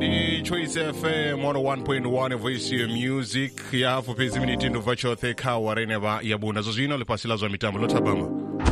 Ndi Choice FM 101.1 Voice of Music ya fupezi miniti ndo vacho theka warene ba yabuna zozino le pasila zo mitambo lotabama.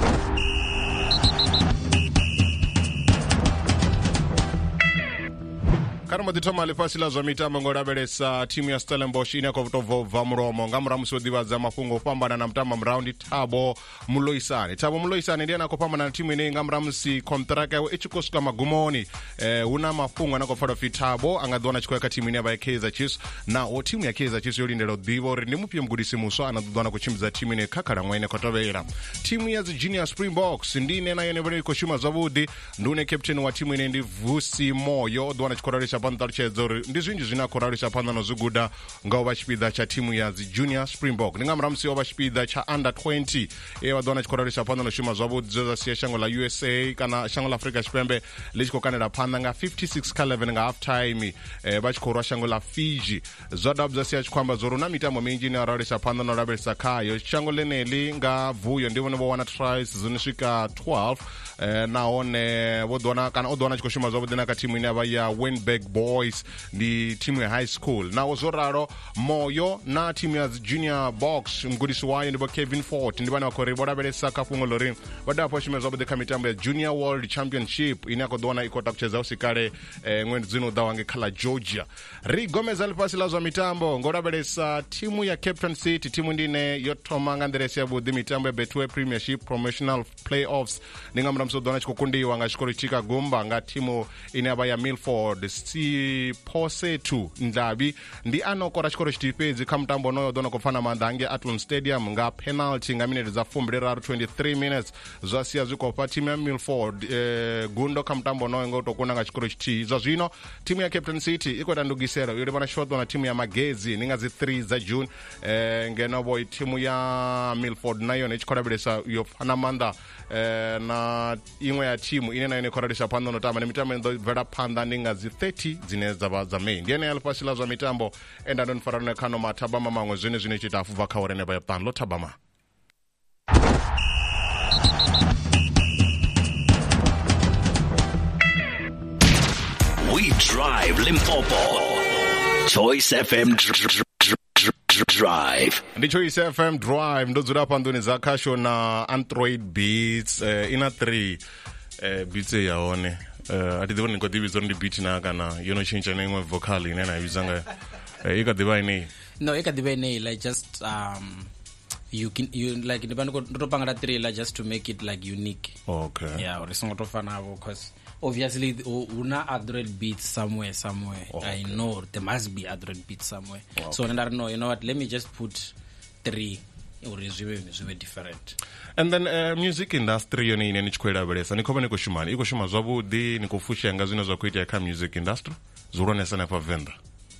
Karama ditoma le pasila zo mitambo ngorabelesa timu ya Stellenbosch ina ko vutovo vamuromo ngamra musodiwa za mafungo pambana na mtama mraundi Thabo Muloisane ndiye nakopambana na timu ine ngamra musi contract yawe echikosuka magumoni una mafungo anakofada Thabo angadona chikoya timu ine ba Kaizer Chiefs na o timu ya Kaizer Chiefs yoli ndelo divo ndi mupye mgudisi muso anadona kuchimza timu ine kakala mwene kotobera timu ya Junior Springboks ndine na yene bari koshuma zabudi ndune captain wa timu ine ndi Vusi Moyo dona chikorarisha Pantalchezor ndizvinji zvinakorarisha pandano zuguda ngao vachipidha cha timu ya Junior Springbok ningamramsi wa vachipidha cha under 20 vadona chikorarisha pandano shuma zvavo dzozasiya shango la USA kana shango la Africa Chipembe lichikokanira panda nga 56 ka 11 nga half time vachikorwa shango la Fiji zwadabzasiya chikwamba zoro na mitambo minji inorarisha pandano rabelisa kayo shango leneli nga vuyo ndivone vowana tries zinosvika 12 naone vodona kana odona chikoshuma zvavo dena ka timu ine ya Winberg Boys ni timu ya high school na ozoraro Moyo na timu ya Junior Box mgudisi wayo ndibo Kevin Ford ndibana wakori bodabelesa kafungo lorin wadapo shimezo bodeka mitambo ya Junior World Championship inako dona ikota kucheza usikare ngwendi zino dawange kala Georgia Gomez alipasila zo mitambo ngorabelesa timu ya Captain City timu ndine yotoma nganderesi ya budi mitambo ya Betway Premiership Promotional Playoffs ningamra msodona chikukundi wanga shikori chika gumba nga timu inaba ya Milford si pose tu ndabi ndi anokora chikoro chitipezi kamtambo noyo dona kufana mandange Atlon Stadium nga penalty nga minutes za 23 minutes zasiya ziko pa timu ya Milford gundo kamtambo noyo ngoto kuna nga chikoro chiti zazwino timu ya Captain City iko tandugisero yuri bana shot na timu ya Magezi ninga zi 3 za June ngeno boy timu ya Milford nayo ne chikora bilesa yo fanamanda na imwe ya timu ine nayo ne koradisha pando no tama ne mitama ndo vera panda ninga zi 30 zineza za main ndiye alipasila za mitambo enda don farana kano matabama mangwe zine chitafu vakaorene ba pan lo tabama We drive Limpopo. Choice FM Drive. Ndi Choice FM Drive ndo zura panduni za kasho na Android Beats ina 3 beats yaone atidivoni ngo division ndi beat na kana yono chincha nengwe vocal ine na bizanga ikadivai no ikadivai like just you like ndipano ndopanga 3 like just to make it like unique. Okay. Yeah, or songo tofana because obviously una Android beats somewhere. Okay. I know there must be Android beats somewhere. Okay. So I don't know, you know what, let me just put 3 or resume different. And then music industry yone ine nichikwela belesa nikoba nikushumani iko shuma zwabu di nikufusha ngazino za kuita ya music industry zurone sana pa venda.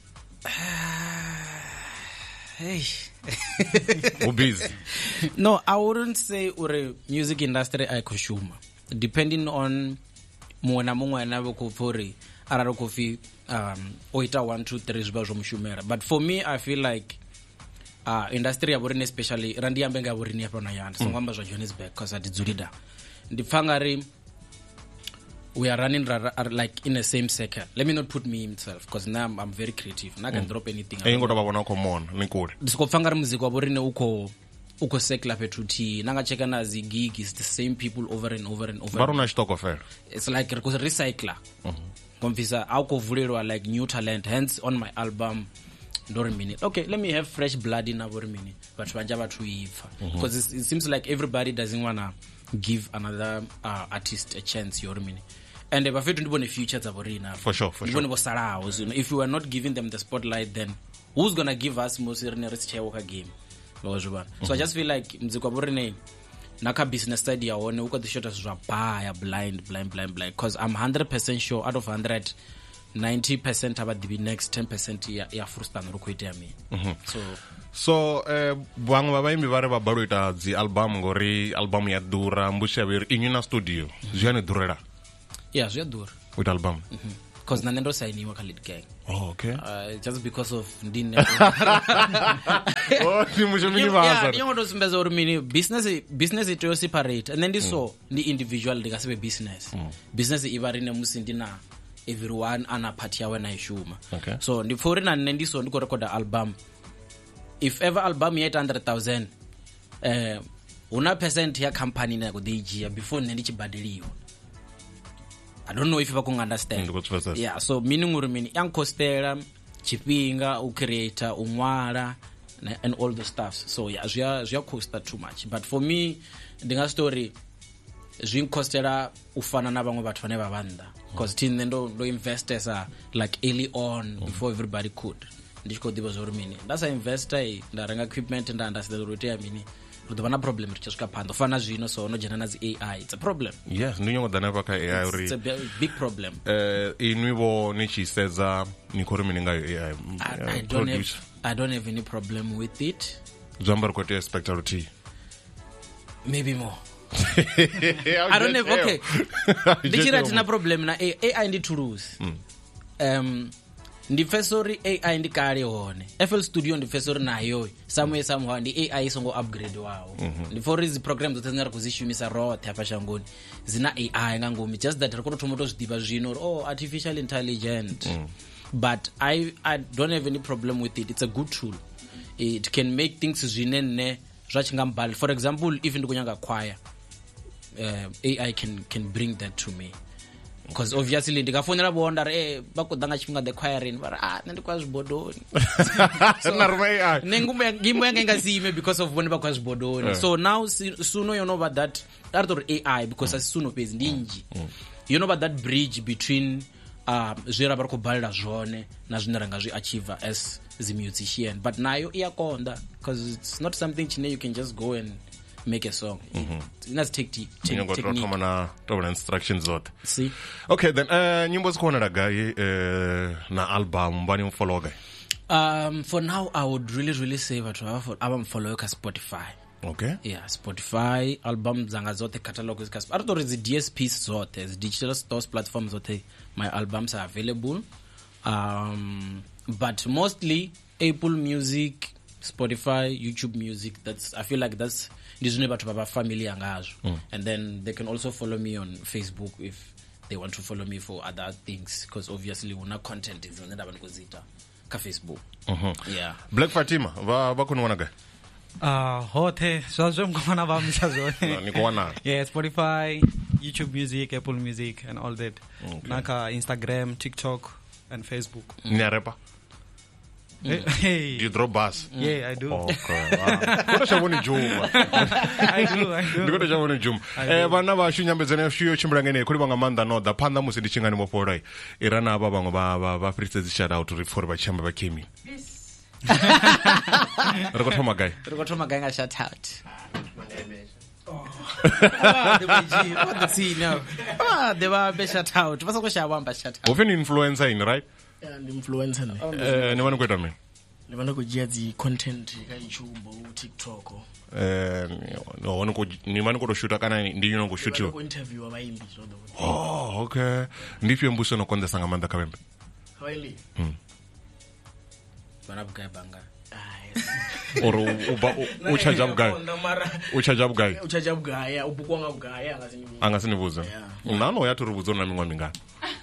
Hey. Busy. No, I wouldn't say ure music industry I kushuma. Depending on mwana na bokufori araro kofi oita 1 2 3 zbazo mshumera. But for me I feel like industry ya borine especially randi ambenga borine hapa na yana songamba za Johannesburg cause atidzurida ndipfangari we are running like in the same sector. Let me not put me himself because now I'm very creative and I can drop anything. Ngoda babona common nikuri ndisikopfangari muziki wa borine uko sekla petuti nanga cheka na zi gig is the same people over and over. Barona stock of fair. It's like a recycler. Konfisa auko vulelwa like new talent, hence on my album Ndori Minute. Okay, let me have fresh blood in our minute. But Banjaba to because it seems like everybody doesn't wanna give another artist a chance. Your minute, and if I feel to future for sure. If you are not giving them the spotlight, then who's gonna give us most game? So I just feel like mzikwaborine naka business side ya one uko the shot as blind because I'm 100% sure out of 100 90% about the next 10% ya first time rukuite ya me. So bwangu babaimbi bare babalo ita zi album ngori album ya dura mbusha bir inyuna studio ziane durera. Yeah, ziane dura with album. Because nanendo saini wa Khalid Gang. Oh, okay. Just because of ndine. Oh, ni mujamini baza. Yeah, you simbaza urumini business it yo separate and then this so the individual digasibe business. Business ibarine musindina everyone ana part yawe na ishuma. Okay. So ndi for na nne ndiso ndiko record album. If ever album ya 800,000 una percent ya company na ku DJ before nne ndichibadeliwa. I don't know if you can understand. Yeah, so meaning uri mini yang costera chipinga ucreator umwala and all the stuff. So yeah, zia costa too much. But for me, the story zin costera ufana na bamwe bathu bane babanda because tin ndo investors are like early on before everybody could. Ndiko diba zori mini. That's an investor ndarenga equipment and understand the route mini. Udobana problem richesika pando fana zvino so no jana nazi AI, it's a problem. Yes, ndinyo ndanava ka AI uri it's a big problem. Inwivo nichi says nikori mininga AI I don't have any problem with it. Zambar kote expectarity maybe more. I don't have okay. Dichira tina problem na AI ndi tools. Ndi fesori AI ndi kale hone FL Studio ndi fesori nayo somehow ndi AI songo upgrade wao ndi for these programs zotenera kuzishumisa raw thapa shangoni zina AI ngangumi just that rikoto tomoto zdiba zvino artificial intelligent but I don't have any problem with it. It's a good tool. It can make things zvinene zvachingambali. For example, if ndikunyanga choir AI can bring that to me. Because obviously ndikafonera bonda bakudanga chipinga the choiring but ndikwazibodoni so narumai ngimbo yanga ngazime because of when bakwazibodoni so now suno you know about that AI because asuno pezi ndinji you know about that bridge between zvera vari kubhalira zvone na zvinaranga zviachieve as the musician but nayo iyakonda because it's not something chine you can just go and make a song. Let's take technique. Instructions zote. See? Okay, then nyimbo zikuonera gai na album mbani mfollow gai? For now I would really say that I'm follow ka Spotify. Okay. Yeah, Spotify album zanga zote catalog zika. Artori the DSPs zote, the digital stores platforms zote my albums are available. But mostly Apple Music, Spotify, YouTube Music. I feel like that's about family and then they can also follow me on Facebook if they want to follow me for other things because obviously una content is on ka Facebook. Yeah. Black Fatima va kunwana ga hote so mkona ba msazone nikuona yeah Spotify, YouTube Music, Apple Music and all that. Naka Instagram, TikTok and Facebook. Nyarepa. Hey. Do you draw bars? Yeah, I do. Okay. Kona shavoni juma. I do. Kona shavoni juma. Bana ba shunyambezene shuyo chimbrangene kuri banga manda no da panda musidi chingani moporai. Irana aba bango ba priestess shout out to for ba chamba ba kemi. Yes. Rokotoma guy nga shout out. They were shout out. Basa ko shawamba shout out. Often influencer in right? And influencer ne vana kuita me ne vana kujia dzi content ka YouTube TikTok no vana ku ni vana ku shoot kana ndi you know ku shoot ku interview abaimbi so the okay ndipi mbuso no konde sanga manda kabembe really bana bukai banga oro uchaja bugaya ubukwanga bugaya angasinibuza nano yaturibuzo na mingwa mingana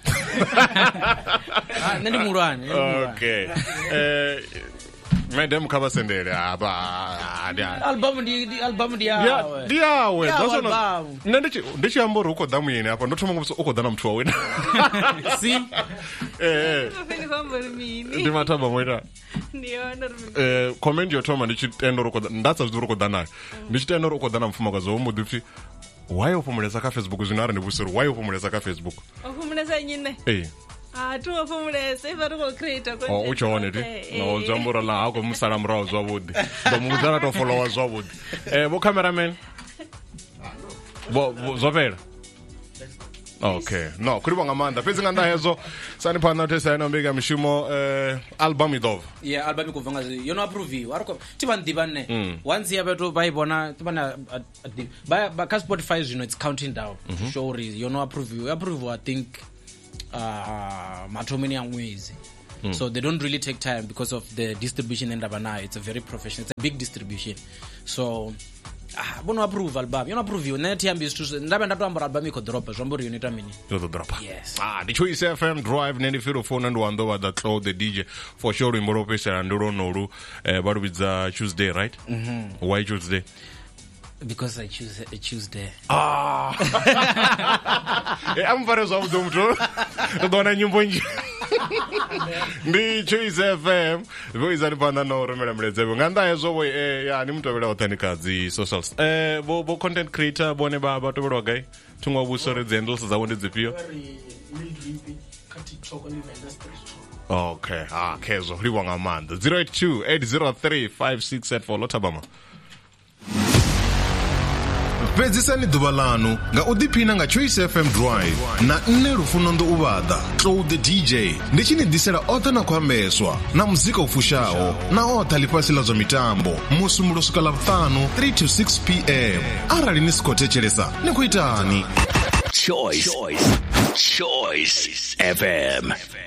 nandi murwane okay madam kaba sendere album diawe that's not ndichi amboro uko damu yene hapa ndotuma nguso uko dana mtu wawena si ndi mataba mwera comment yo toma ndichi tendoro uko ndatsa zuru uko dana ndichi tendoro uko dana mfuma kwa zo mudufi why upomuleza ka Facebook zinara ne busuru why upomuleza ka Facebook upomuleza nyine tu upomuleza ivaruko creator content uchaone ti no zambura la ako musala mrawo zwabudi ndo muzana to followers zwabudi bo cameraman bo zopera okay no kuri banga manda pezi nganda hezo sani pana tesa ino mbega mishimo album idov yeah album ikuvanga you know approve wariko tibandibane once yabeto bayibona tibana ba ka Spotify you know it's counting down show you know approve I think matomeni amwezi so they don't really take time because of the distribution and abana it's a very professional, it's a big distribution so bono approve album yona approve ne tiambi zwithu ndabe ndatoamba album ikho dropa zwombori yoni ita mini yo the drop yes the Choice FM drive 94 and one over the cloud the DJ for sure in Morope sera ndoro noru but with Tuesday right why Tuesday because I choose a Tuesday I'm very sorry to dona nyimbo nje ndi Choice FM voiza nipanda no remera mlezebo nganda yezo ya ni mtu abela otanikadzi socials bo content creator bone baba to bro guy tungwa busore zendose zawonde zipio okay kezo liwa ngamanda 082803568 lotabama pedzisani ḓuvha lanu nga u ḓiphina nga Choice FM Drive na nne Lufuno ndo uvhaḓa Cloud the DJ ndi tshi ni ḓisela oṱhe na khwambeswa na muzika u fushaho na oṱhe ḽifhasi ḽa zwa mitambo musumulo swika ḽavhuṱanu 3 to 6 pm arali ni si khou thetshelesa ni khou itani Choice FM.